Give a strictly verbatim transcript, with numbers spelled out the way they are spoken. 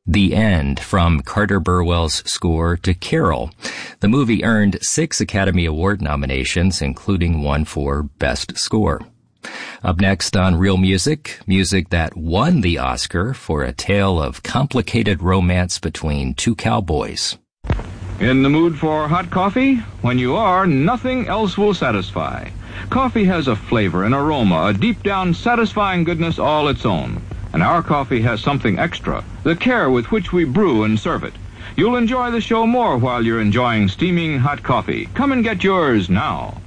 The End from Carter Burwell's score to Carol. The movie earned six Academy Award nominations, including one for Best Score. Up next on Real Music, music that won the Oscar for a tale of complicated romance between two cowboys. In the mood for hot coffee? When you are, nothing else will satisfy. Coffee has a flavor, an aroma, a deep-down satisfying goodness all its own. And our coffee has something extra, the care with which we brew and serve it. You'll enjoy the show more while you're enjoying steaming hot coffee. Come and get yours now.